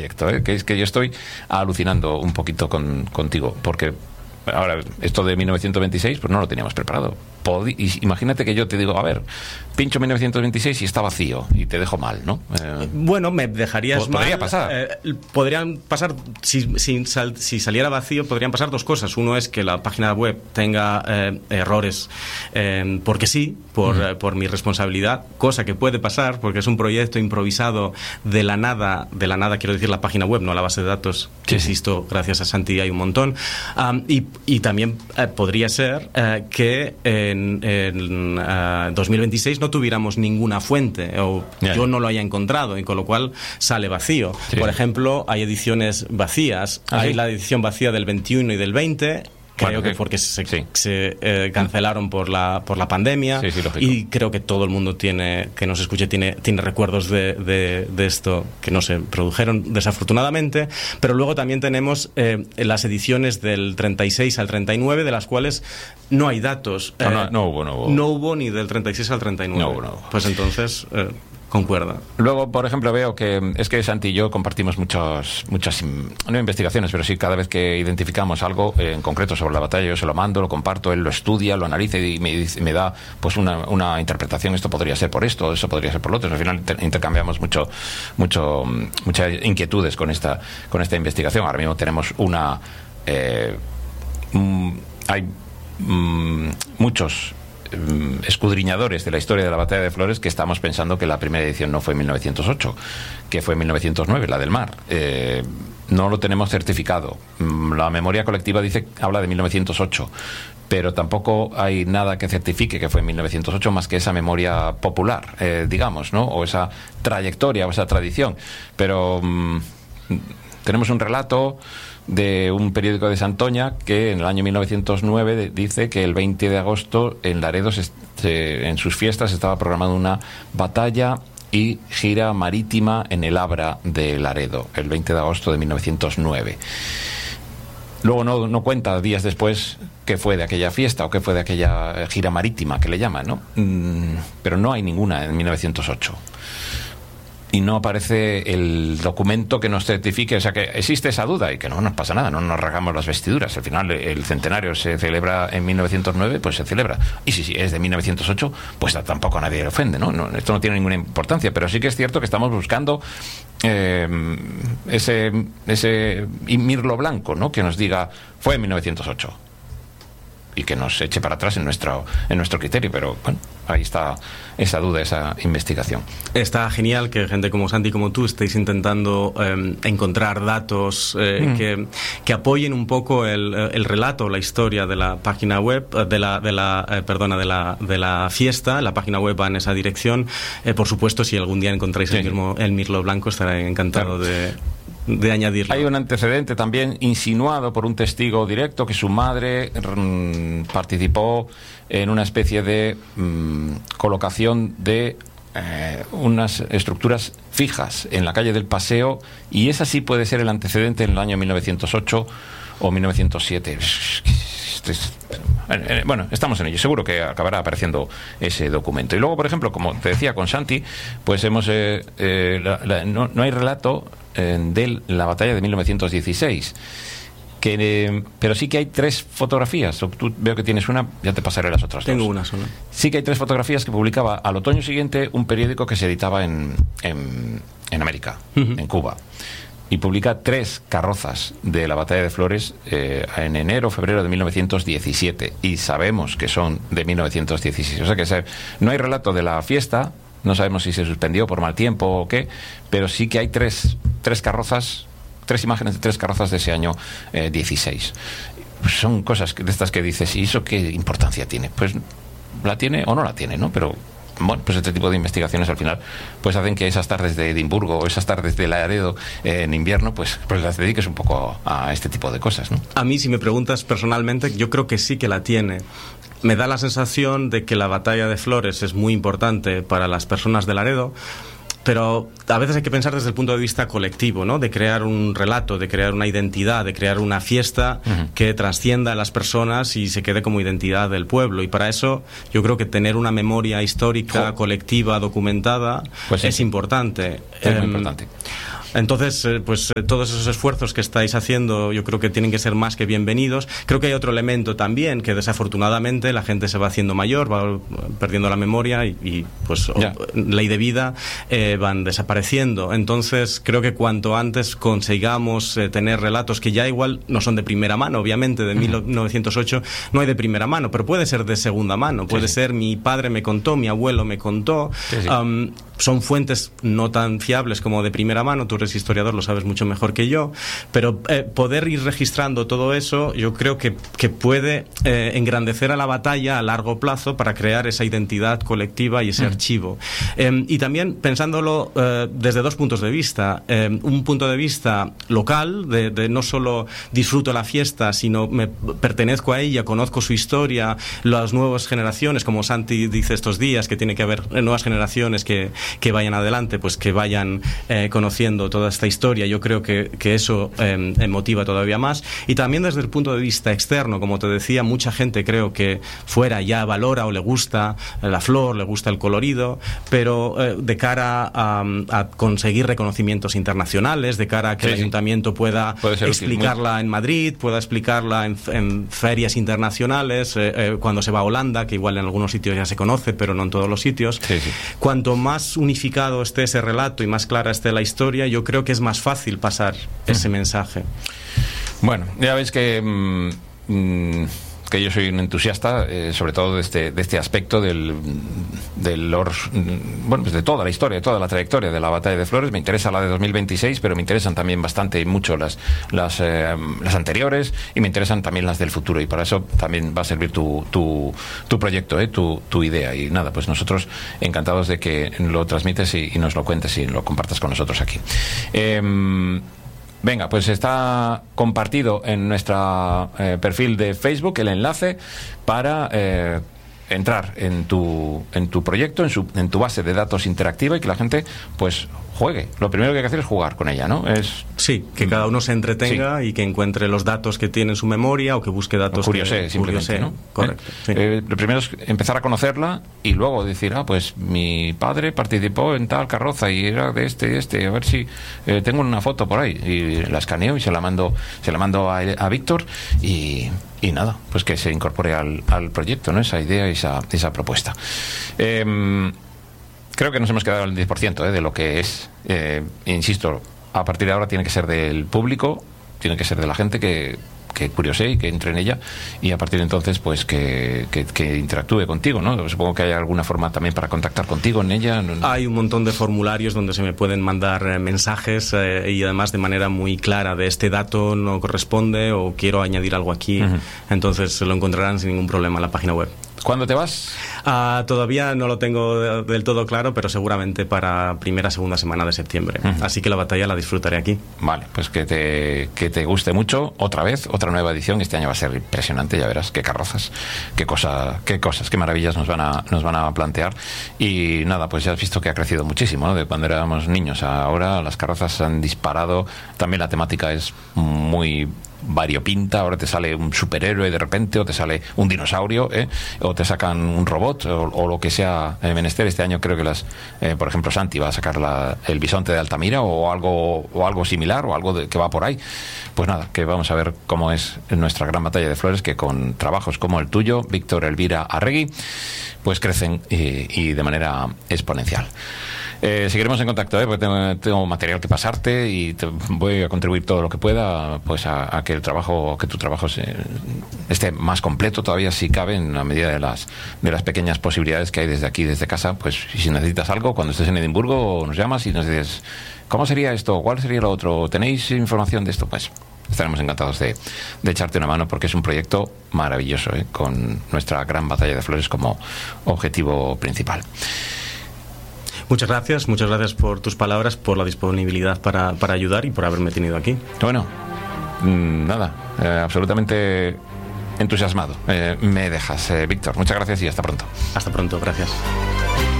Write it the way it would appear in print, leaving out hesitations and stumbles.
proyecto, que es que yo estoy alucinando un poquito contigo, porque ahora, esto de 1926, pues no lo teníamos preparado. Imagínate que yo te digo, a ver, pincho 1926 y está vacío, y te dejo mal, ¿no? Bueno, me dejarías mal. Podría pasar. Podrían pasar, si saliera vacío, podrían pasar dos cosas. Uno es que la página web tenga errores, porque sí, por mi responsabilidad, cosa que puede pasar, porque es un proyecto improvisado de la nada, quiero decir la página web, no la base de datos, que insisto, gracias a Santi hay un montón. Y también podría ser que en 2026 no tuviéramos ninguna fuente, o yo no lo haya encontrado, y con lo cual sale vacío. Por ejemplo, hay ediciones vacías. Hay la edición vacía del 21 y del 20. Creo que porque se cancelaron por la pandemia, y creo que todo el mundo que nos escuche tiene recuerdos de esto, que no se produjeron desafortunadamente. Pero luego también tenemos las ediciones del 36 al 39, de las cuales no hay datos. No hubo. No hubo ni del 36 al 39. No hubo. Pues entonces concuerda. Luego, por ejemplo, veo que es que Santi y yo compartimos muchas, no investigaciones, pero sí cada vez que identificamos algo en concreto sobre la batalla, yo se lo mando, lo comparto, él lo estudia, lo analiza y me da pues una interpretación. Esto podría ser por esto, eso podría ser por lo otro. Al final intercambiamos muchas inquietudes con esta investigación. Ahora mismo tenemos hay muchos escudriñadores de la historia de la batalla de Flores que estamos pensando que la primera edición no fue en 1908, que fue en 1909, la del mar. No lo tenemos certificado. La memoria colectiva habla de 1908, pero tampoco hay nada que certifique que fue en 1908 más que esa memoria popular, digamos, ¿no? O esa trayectoria o esa tradición. Pero tenemos un relato de un periódico de Santoña que en el año 1909 dice que el 20 de agosto en Laredo en sus fiestas estaba programada una batalla y gira marítima en el Abra de Laredo, el 20 de agosto de 1909. Luego no cuenta días después qué fue de aquella fiesta o qué fue de aquella gira marítima que le llaman, ¿no? Pero no hay ninguna en 1908. Y no aparece el documento que nos certifique, o sea que existe esa duda y que no nos pasa nada, no nos rasgamos las vestiduras. Al final el centenario se celebra en 1909, pues se celebra. Y si es de 1908, pues tampoco a nadie le ofende, ¿no? Esto no tiene ninguna importancia, pero sí que es cierto que estamos buscando ese mirlo blanco, ¿no? Que nos diga, fue en 1908. Y que nos eche para atrás en nuestro criterio, pero bueno, ahí está esa duda, esa investigación. Está genial que gente como Santi, como tú, estéis intentando encontrar datos que apoyen un poco el relato, la historia de la página web, de la fiesta. La página web va en esa dirección. Por supuesto, si algún día encontráis el mirlo blanco, estaré encantado de añadirlo. Hay un antecedente también insinuado por un testigo directo que su madre participó en una especie de colocación de unas estructuras fijas en la calle del Paseo, y esa sí puede ser el antecedente en el año 1908 o 1907. Bueno, estamos en ello. Seguro que acabará apareciendo ese documento. Y luego, por ejemplo, como te decía con Santi, pues no hay relato de la batalla de 1916, pero sí que hay 3 fotografías. Tú veo que tienes una, ya te pasaré las otras. Tengo 2. Una sola. Sí que hay 3 fotografías que publicaba al otoño siguiente un periódico que se editaba en América, en Cuba, y publica 3 carrozas de la batalla de Flores en enero, febrero de 1917, y sabemos que son de 1916. O sea que no hay relato de la fiesta. No sabemos si se suspendió por mal tiempo o qué, pero sí que hay 3 carrozas, 3 imágenes de 3 carrozas de ese año 16. Pues son cosas de estas que dices, ¿y eso qué importancia tiene? Pues la tiene o no la tiene, ¿no? Pero bueno, pues este tipo de investigaciones al final pues hacen que esas tardes de Edimburgo o esas tardes de Laredo en invierno pues las dediques un poco a este tipo de cosas, ¿no? A mí, si me preguntas personalmente, yo creo que sí que la tiene. Me da la sensación de que la batalla de Flores es muy importante para las personas de Laredo, pero a veces hay que pensar desde el punto de vista colectivo, ¿no? De crear un relato, de crear una identidad, de crear una fiesta que trascienda a las personas y se quede como identidad del pueblo. Y para eso yo creo que tener una memoria histórica colectiva documentada pues es importante. Es muy importante. Entonces, pues todos esos esfuerzos que estáis haciendo yo creo que tienen que ser más que bienvenidos. Creo que hay otro elemento también, que desafortunadamente la gente se va haciendo mayor, va perdiendo la memoria y pues ley de vida van desapareciendo. Entonces creo que cuanto antes consigamos tener relatos que ya igual no son de primera mano, obviamente de 1908 no hay de primera mano, pero puede ser de segunda mano, puede ser mi padre me contó, mi abuelo me contó. Son fuentes no tan fiables como de primera mano, tú eres historiador, lo sabes mucho mejor que yo, pero poder ir registrando todo eso yo creo que puede engrandecer a la batalla a largo plazo para crear esa identidad colectiva y ese archivo. Y también pensándolo desde dos puntos de vista, un punto de vista local, de no solo disfruto la fiesta, sino me pertenezco a ella, conozco su historia, las nuevas generaciones, como Santi dice estos días, que tiene que haber nuevas generaciones que vayan adelante, pues que vayan conociendo toda esta historia. Yo creo que eso motiva todavía más. Y también desde el punto de vista externo, como te decía, mucha gente creo que fuera ya valora o le gusta la flor, le gusta el colorido, pero de cara a conseguir reconocimientos internacionales, de cara a que el ayuntamiento pueda explicarla en Madrid, pueda explicarla en ferias internacionales, cuando se va a Holanda, que igual en algunos sitios ya se conoce, pero no en todos los sitios. Cuanto más unificado esté ese relato y más clara esté la historia, yo creo que es más fácil pasar ese mensaje. Bueno, ya veis que yo soy un entusiasta, sobre todo de este aspecto bueno, pues de toda la historia, de toda la trayectoria de la Batalla de Flores. Me interesa la de 2026, pero me interesan también bastante y mucho las anteriores, y me interesan también las del futuro, y para eso también va a servir tu proyecto, tu idea. Y nada, pues nosotros encantados de que lo transmites y nos lo cuentes y lo compartas con nosotros aquí. Venga, pues está compartido en nuestro perfil de Facebook el enlace para entrar en tu proyecto, en tu base de datos interactiva, y que la gente pues juegue. Lo primero que hay que hacer es jugar con ella, ¿no? Sí, que cada uno se entretenga y que encuentre los datos que tiene en su memoria, o que busque datos. Curiosee, simplemente, ¿no? Correcto. Lo primero es empezar a conocerla y luego decir, pues mi padre participó en tal carroza y era de este, a ver si tengo una foto por ahí, y la escaneo y se la mando a Víctor, y nada, pues que se incorpore al proyecto, ¿no? Esa idea, esa propuesta. Creo que nos hemos quedado al 10% de lo que es. Insisto, a partir de ahora tiene que ser del público, tiene que ser de la gente que curiosee y que entre en ella, y a partir de entonces pues que interactúe contigo, ¿no? Supongo que hay alguna forma también para contactar contigo en ella. Hay un montón de formularios donde se me pueden mandar mensajes, y además de manera muy clara, de este dato no corresponde o quiero añadir algo aquí. Entonces lo encontrarán sin ningún problema en la página web. ¿Cuándo te vas? Todavía no lo tengo del todo claro, pero seguramente para segunda semana de septiembre. Así que la batalla la disfrutaré aquí. Vale, pues que te guste mucho. Otra nueva edición. Este año va a ser impresionante, ya verás, qué carrozas, qué cosas, qué maravillas nos van a plantear. Y nada, pues ya has visto que ha crecido muchísimo, ¿no? De cuando éramos niños a ahora, las carrozas han disparado. También la temática es muy variopinta. Ahora te sale un superhéroe de repente, o te sale un dinosaurio, o te sacan un robot, o lo que sea menester. Este año creo que por ejemplo, Santi va a sacar el bisonte de Altamira, o algo similar, o algo que va por ahí. Pues nada, que vamos a ver cómo es nuestra gran batalla de Flores, que con trabajos como el tuyo, Víctor Elvira Arregui, pues crecen y de manera exponencial. Seguiremos en contacto, porque tengo material que pasarte, y voy a contribuir todo lo que pueda, pues a que tu trabajo esté más completo todavía, si cabe, en la medida de las pequeñas posibilidades que hay desde aquí, desde casa. Pues si necesitas algo, cuando estés en Edimburgo, nos llamas y nos dices, ¿cómo sería esto? ¿Cuál sería lo otro? ¿Tenéis información de esto? Pues estaremos encantados de echarte una mano, porque es un proyecto maravilloso, con nuestra gran batalla de Flores como objetivo principal. Muchas gracias por tus palabras, por la disponibilidad para ayudar y por haberme tenido aquí. Bueno, nada, absolutamente entusiasmado me dejas, Víctor. Muchas gracias y hasta pronto. Hasta pronto, gracias.